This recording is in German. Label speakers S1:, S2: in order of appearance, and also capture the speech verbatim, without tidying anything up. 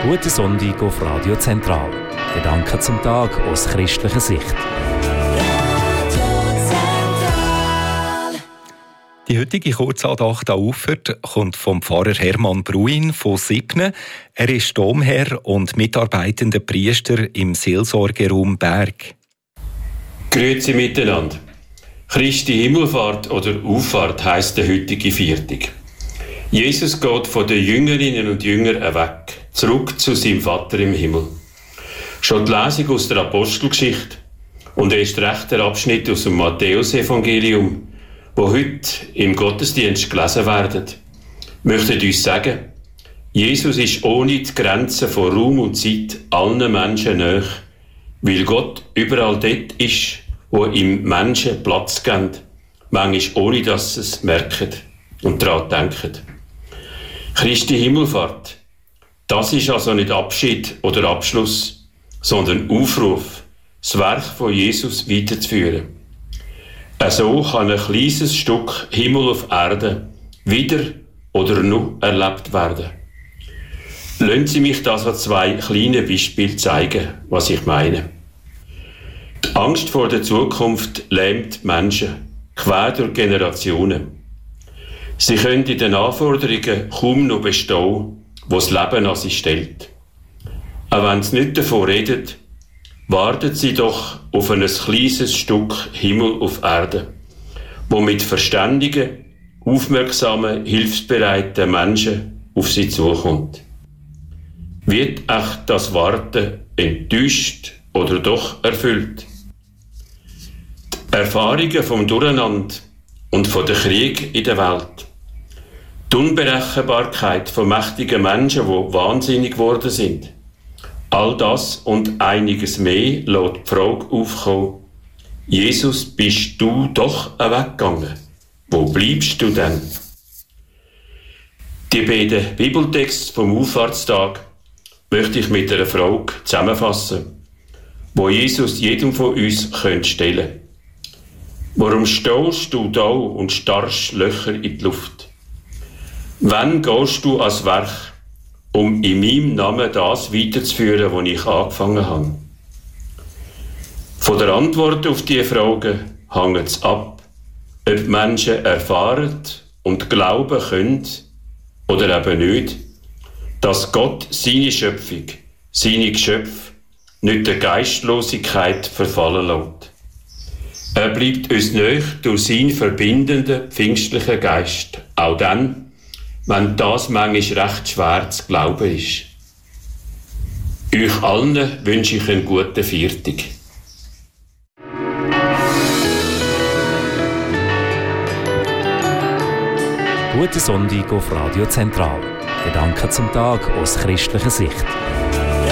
S1: Guten Sonntag auf Radio Zentral. Gedanken zum Tag aus christlicher Sicht.
S2: Die heutige Kurzandacht an Ufert kommt vom Pfarrer Hermann Bruin von Sibne. Er ist Domherr und mitarbeitender Priester im Seelsorgeraum Berg.
S3: Grüezi miteinander. Christi Himmelfahrt oder Auffahrt heisst der heutige Viertag. Jesus geht von den Jüngerinnen und Jüngern weg, zurück zu seinem Vater im Himmel. Schon die Lesung aus der Apostelgeschichte und erst recht der Abschnitt aus dem Matthäusevangelium, wo heute im Gottesdienst gelesen werden, möchten uns sagen, Jesus ist ohne die Grenzen von Raum und Zeit allen Menschen nahe, weil Gott überall dort ist, wo ihm Menschen Platz geben, manchmal ohne dass sie es merken und daran denken. Christi Himmelfahrt, das ist also nicht Abschied oder Abschluss, sondern Aufruf, das Werk von Jesus weiterzuführen. So kann ein kleines Stück Himmel auf Erde wieder oder nur erlebt werden. Lassen Sie mich das an zwei kleinen Beispielen zeigen, was ich meine. Die Angst vor der Zukunft lähmt Menschen, quer durch Generationen. Sie können in den Anforderungen kaum noch bestehen, die das Leben an sie stellt. Auch wenn sie nicht davon reden, warten sie doch auf ein kleines Stück Himmel auf Erde, wo mit verständigen, aufmerksamen, hilfsbereiten Menschen auf sie zukommt. Wird echt das Warten enttäuscht oder doch erfüllt? Die Erfahrungen vom Durcheinander und von der Krieg in der Welt, die Unberechenbarkeit von mächtigen Menschen, die wahnsinnig geworden sind, all das und einiges mehr lässt die Frage aufkommen, Jesus, bist du doch weggegangen? Wo bleibst du denn? Die beiden Bibeltexte vom Auffahrtstag möchte ich mit einer Frage zusammenfassen, wo Jesus jedem von uns stellen könnte. Warum stehst du da und starrst Löcher in die Luft? Wann gehst du ans Werk, um in meinem Namen das weiterzuführen, was ich angefangen habe? Von der Antwort auf diese Fragen hängt es ab, ob Menschen erfahren und glauben können oder eben nicht, dass Gott seine Schöpfung, seine Geschöpfe nicht der Geistlosigkeit verfallen lässt. Er bleibt uns nahe durch seinen verbindenden, pfingstlichen Geist, auch dann, wenn das manchmal recht schwer zu glauben ist. Euch allen wünsche ich einen guten Viertag.
S1: Guten Sonntag auf Radio Zentral. Gedanken zum Tag aus christlicher Sicht.